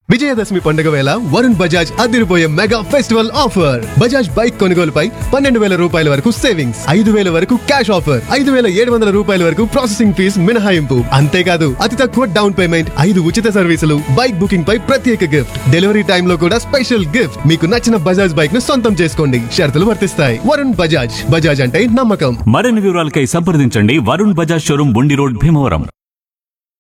విజయదశమి పండుగ వేళ వరుణ్ బజాజ్ అదిరిపోయే mega festival offer. Bajaj bike కొనుగోలుపై 12,000 రూపాయల వరకు సేవింగ్స్, 5,000 వరకు క్యాష్ ఆఫర్, 5,700 రూపాయల వరకు ప్రాసెసింగ్ ఫీజ్ మినహాయింపు. అంతేకాదు అతి తక్కువ డౌన్ పేమెంట్, 5 ఉచిత సర్వీసులు, బైక్ బుకింగ్ పై ప్రత్యేక గిఫ్ట్, డెలివరీ టైమ్ లో కూడా స్పెషల్ గిఫ్ట్. మీకు నచ్చిన బజాజ్ బైక్ ను సొంతం చేసుకోండి, షరతులు వర్తిస్తాయి. వరుణ్ బజాజ్, బజాజ్ అంటే నమ్మకం. మరిన్ని వివరాలకై సంప్రదించండి వరుణ్ బజాజ్ షోరూమ్, బుండి రోడ్, భీమవరం.